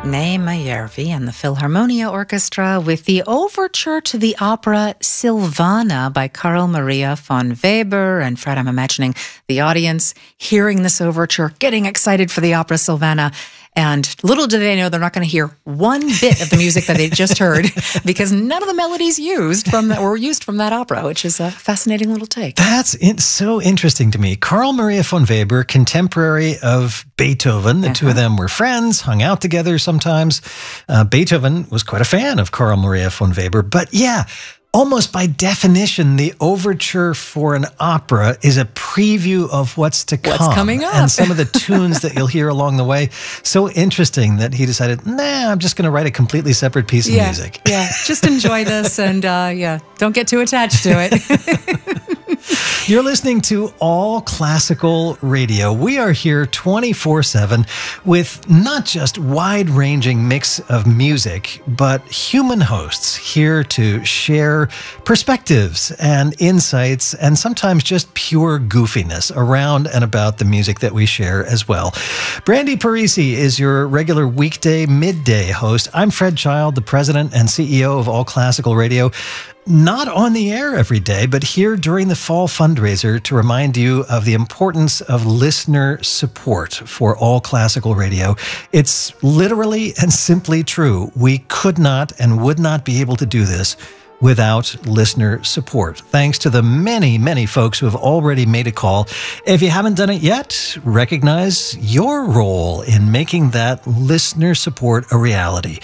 Naima Järvi and the Philharmonia Orchestra with the overture to the opera Silvana by Carl Maria von Weber. And Fred, I'm imagining the audience hearing this overture, getting excited for the opera Silvana. And little do they know they're not going to hear one bit of the music that they just heard because none of the melodies used from that opera, which is a fascinating little take. That's so interesting to me. Carl Maria von Weber, contemporary of Beethoven. The two of them were friends, hung out together sometimes. Beethoven was quite a fan of Carl Maria von Weber. But yeah, almost by definition, the overture for an opera is a preview of what's to come. What's coming up. And some of the tunes that you'll hear along the way. So interesting that he decided, I'm just going to write a completely separate piece of music. Yeah, just enjoy this and don't get too attached to it. You're listening to All Classical Radio. We are here 24/7 with not just wide-ranging mix of music, but human hosts here to share perspectives and insights and sometimes just pure goofiness around and about the music that we share as well. Brandy Parisi is your regular weekday midday host. I'm Fred Child, the president and CEO of All Classical Radio. Not on the air every day, but here during the fall fundraiser to remind you of the importance of listener support for All Classical Radio. It's literally and simply true. We could not and would not be able to do this without listener support. Thanks to the many, many folks who have already made a call. If you haven't done it yet, recognize your role in making that listener support a reality.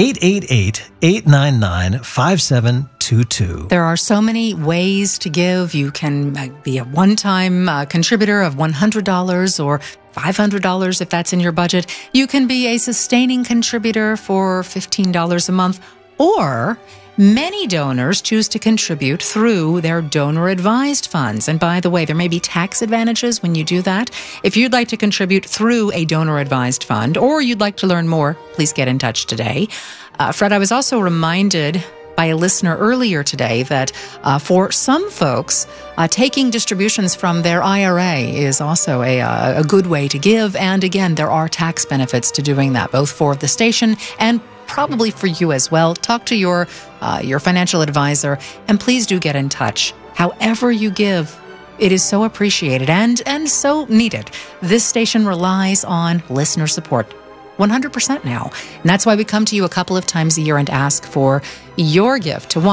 888-899-5722. There are so many ways to give. You can be a one-time contributor of $100 or $500 if that's in your budget. You can be a sustaining contributor for $15 a month, or many donors choose to contribute through their donor-advised funds. And by the way, there may be tax advantages when you do that. If you'd like to contribute through a donor-advised fund, or you'd like to learn more, please get in touch today. Fred, I was also reminded by a listener earlier today that for some folks, taking distributions from their IRA is also a good way to give. And again, there are tax benefits to doing that, both for the station and probably for you as well. Talk to your financial advisor, and please do get in touch. However you give, it is so appreciated and so needed. This station relies on listener support 100% now. And that's why we come to you a couple of times a year and ask for your gift to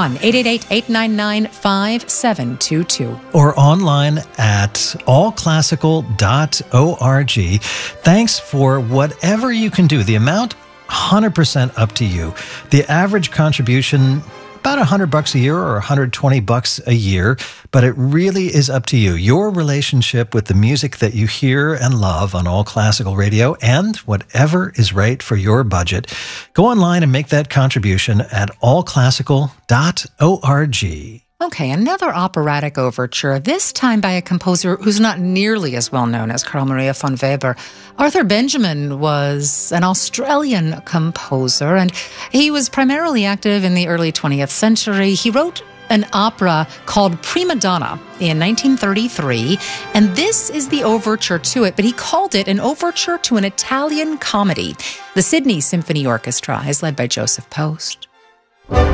1-888-899-5722. Or online at allclassical.org. Thanks for whatever you can do. The amount 100% up to you. The average contribution, about $100 a year or $120 a year, but it really is up to you. Your relationship with the music that you hear and love on All Classical Radio, and whatever is right for your budget. Go online and make that contribution at allclassical.org. Okay, another operatic overture, this time by a composer who's not nearly as well known as Carl Maria von Weber. Arthur Benjamin was an Australian composer, and he was primarily active in the early 20th century. He wrote an opera called Prima Donna in 1933, and this is the overture to it, but he called it an overture to an Italian comedy. The Sydney Symphony Orchestra is led by Joseph Post.